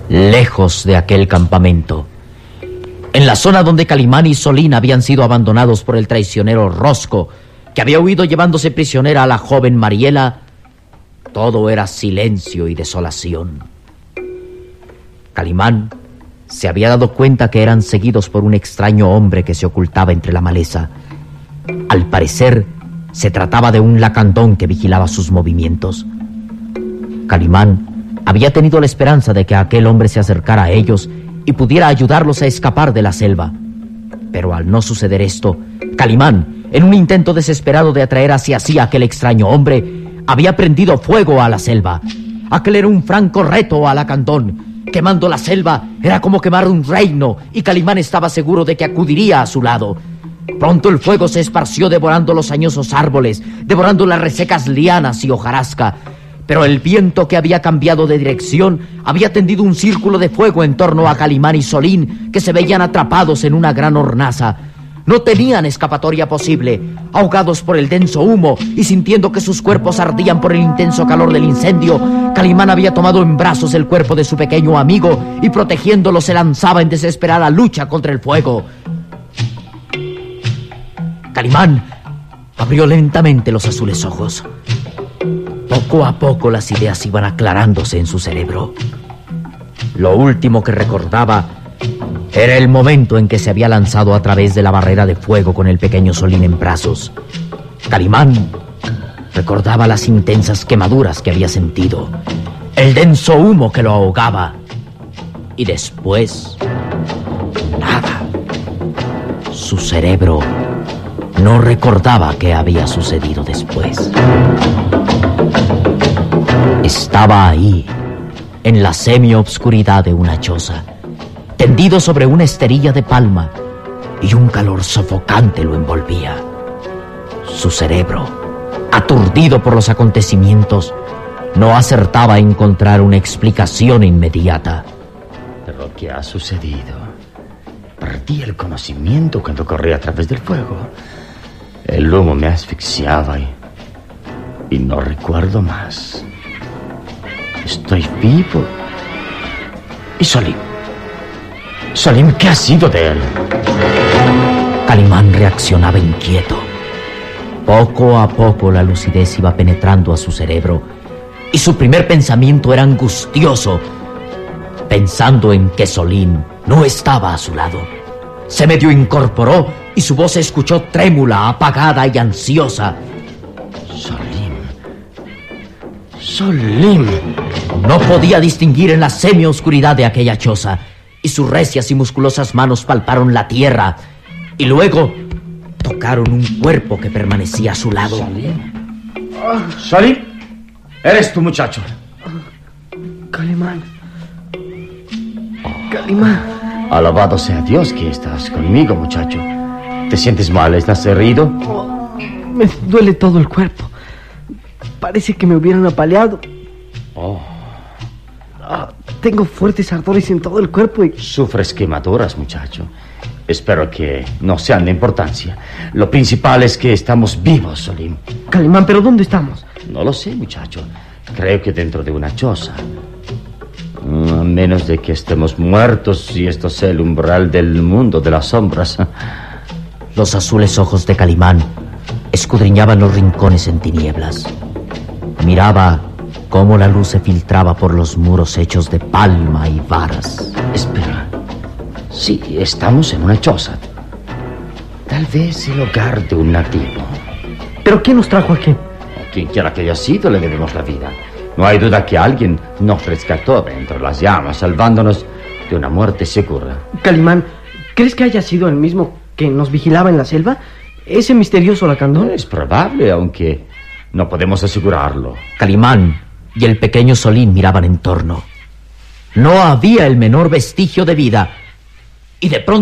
lejos de aquel campamento. En la zona donde Calimán y Solín habían sido abandonados por el traicionero Rosco, que había huido llevándose prisionera a la joven Mariela, todo era silencio y desolación. Calimán se había dado cuenta que eran seguidos por un extraño hombre que se ocultaba entre la maleza. Al parecer, se trataba de un lacandón que vigilaba sus movimientos. Calimán había tenido la esperanza de que aquel hombre se acercara a ellos y pudiera ayudarlos a escapar de la selva. Pero al no suceder esto, Calimán, en un intento desesperado de atraer hacia sí a aquel extraño hombre, había prendido fuego a la selva. Aquel era un franco reto a Lacandón. Quemando la selva era como quemar un reino, y Calimán estaba seguro de que acudiría a su lado. Pronto el fuego se esparció devorando los añosos árboles, devorando las resecas lianas y hojarasca. Pero el viento, que había cambiado de dirección, había tendido un círculo de fuego en torno a Calimán y Solín, que se veían atrapados en una gran hornaza. No tenían escapatoria posible. Ahogados por el denso humo y sintiendo que sus cuerpos ardían por el intenso calor del incendio, Calimán había tomado en brazos el cuerpo de su pequeño amigo y, protegiéndolo, se lanzaba en desesperada lucha contra el fuego. Calimán abrió lentamente los azules ojos. Poco a poco las ideas iban aclarándose en su cerebro. Lo último que recordaba era el momento en que se había lanzado a través de la barrera de fuego con el pequeño Solín en brazos. Calimán recordaba las intensas quemaduras que había sentido, el denso humo que lo ahogaba, y después nada. Su cerebro no recordaba qué había sucedido después. Estaba ahí, en la semiobscuridad de una choza, tendido sobre una esterilla de palma, y un calor sofocante lo envolvía. Su cerebro, aturdido por los acontecimientos, no acertaba a encontrar una explicación inmediata. ¿Pero qué ha sucedido? Perdí el conocimiento cuando corrí a través del fuego. El humo me asfixiaba y no recuerdo más. Estoy vivo. ¿Y Solín? Solín, ¿qué ha sido de él? Calimán reaccionaba inquieto. Poco a poco la lucidez iba penetrando a su cerebro, y su primer pensamiento era angustioso, pensando en que Solín no estaba a su lado. Se medio incorporó y su voz se escuchó trémula, apagada y ansiosa. Solín. No podía distinguir en la semioscuridad de aquella choza, y sus recias y musculosas manos palparon la tierra y luego tocaron un cuerpo que permanecía a su lado. Solín, ¿eres tu muchacho? Calimán. Calimán. Alabado sea Dios que estás conmigo, muchacho. ¿Te sientes mal? ¿Estás herido? Me duele todo el cuerpo. Parece que me hubieran apaleado. Tengo fuertes ardores en todo el cuerpo y... Sufres quemaduras, muchacho. Espero que no sean de importancia. Lo principal es que estamos vivos, Solín. Calimán, ¿pero dónde estamos? No lo sé, muchacho. Creo que dentro de una choza. A menos de que estemos muertos y esto sea el umbral del mundo de las sombras. Los azules ojos de Calimán escudriñaban los rincones en tinieblas. Miraba cómo la luz se filtraba por los muros hechos de palma y varas. Espera. Sí, estamos en una choza. Tal vez el hogar de un nativo. ¿Pero quién nos trajo aquí? Quien quiera que haya sido, le debemos la vida. No hay duda que alguien nos rescató de entre las llamas, salvándonos de una muerte segura. Calimán, ¿crees que haya sido el mismo que nos vigilaba en la selva? ¿Ese misterioso lacandón? Es probable, aunque no podemos asegurarlo. Calimán y el pequeño Solín miraban en torno. No había el menor vestigio de vida, y de pronto